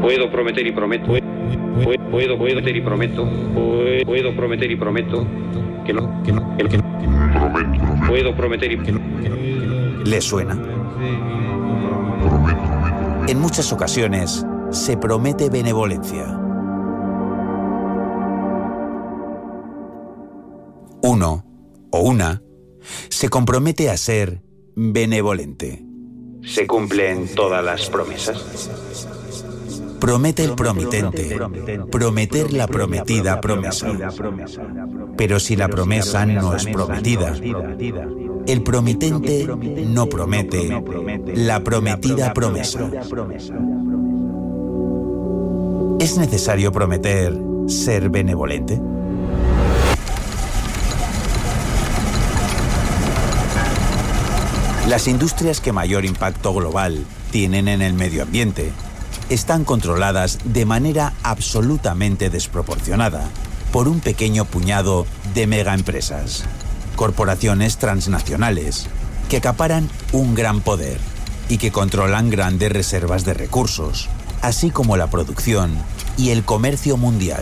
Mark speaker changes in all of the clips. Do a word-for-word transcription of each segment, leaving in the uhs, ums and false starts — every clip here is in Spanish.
Speaker 1: Puedo prometer y prometo. Puedo, puedo prometer y prometo. Puedo prometer y prometo. Que no, que no, que no. Que no. Puedo prometer y...
Speaker 2: ¿Le suena? En muchas ocasiones se promete benevolencia. Uno o una se compromete a ser benevolente.
Speaker 1: ¿Se cumplen todas las promesas?
Speaker 2: Promete el promitente, prometer la prometida promesa. Pero si la promesa no es prometida, el promitente no promete la prometida promesa. ¿Es necesario prometer ser benevolente? Las industrias que mayor impacto global tienen en el medio ambiente están controladas de manera absolutamente desproporcionada por un pequeño puñado de megaempresas, corporaciones transnacionales que acaparan un gran poder y que controlan grandes reservas de recursos, así como la producción y el comercio mundial.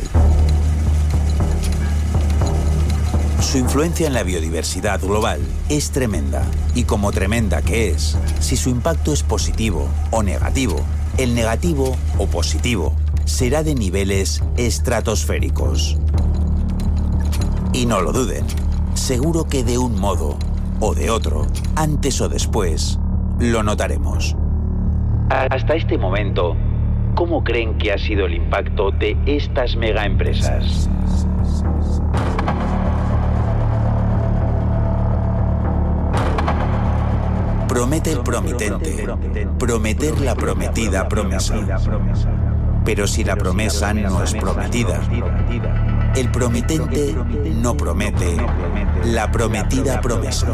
Speaker 2: Su influencia en la biodiversidad global es tremenda, y como tremenda que es, si su impacto es positivo o negativo, el negativo o positivo será de niveles estratosféricos. Y no lo duden, seguro que de un modo o de otro, antes o después, lo notaremos.
Speaker 1: Hasta este momento, ¿cómo creen que ha sido el impacto de estas megaempresas?
Speaker 2: Promete el promitente, prometer la prometida promesa. Pero si la promesa no es prometida, el promitente no promete la prometida promesa.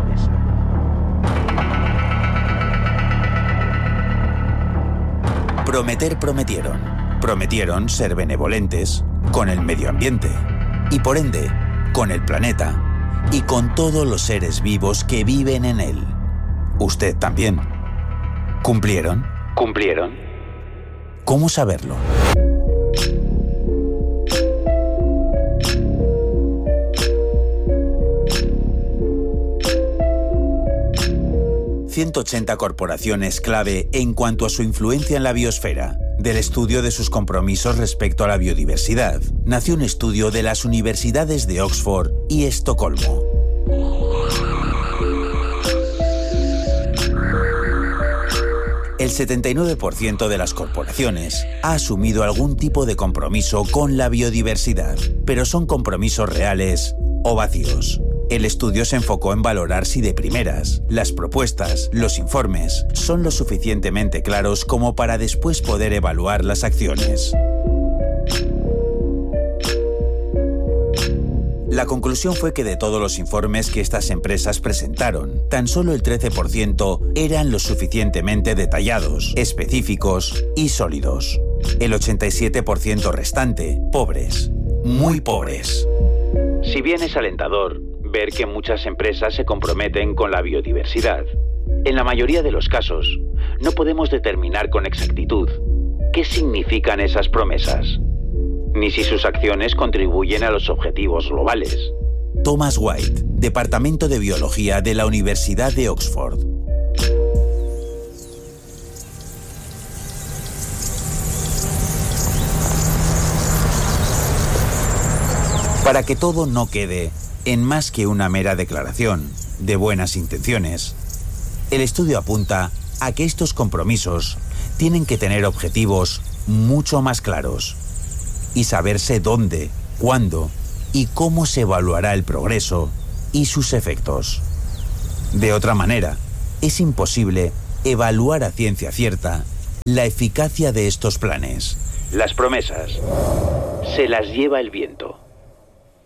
Speaker 2: Prometer prometieron. Prometieron ser benevolentes con el medio ambiente y por ende con el planeta y con todos los seres vivos que viven en él. Usted también. ¿Cumplieron?
Speaker 1: ¿Cumplieron?
Speaker 2: ¿Cómo saberlo? ciento ochenta corporaciones clave en cuanto a su influencia en la biosfera. Del estudio de sus compromisos respecto a la biodiversidad, nació un estudio de las universidades de Oxford y Estocolmo. El setenta y nueve por ciento de las corporaciones ha asumido algún tipo de compromiso con la biodiversidad, pero son compromisos reales o vacíos. El estudio se enfocó en valorar si de primeras, las propuestas, los informes, son lo suficientemente claros como para después poder evaluar las acciones. La conclusión fue que de todos los informes que estas empresas presentaron, tan solo el trece por ciento eran lo suficientemente detallados, específicos y sólidos. El ochenta y siete por ciento restante, pobres, muy pobres.
Speaker 1: Si bien es alentador ver que muchas empresas se comprometen con la biodiversidad, en la mayoría de los casos no podemos determinar con exactitud qué significan esas promesas, ni si sus acciones contribuyen a los objetivos globales.
Speaker 2: Thomas White, Departamento de Biología de la Universidad de Oxford. Para que todo no quede en más que una mera declaración de buenas intenciones, el estudio apunta a que estos compromisos tienen que tener objetivos mucho más claros y saberse dónde, cuándo y cómo se evaluará el progreso y sus efectos. De otra manera, es imposible evaluar a ciencia cierta la eficacia de estos planes.
Speaker 1: Las promesas se las lleva el viento.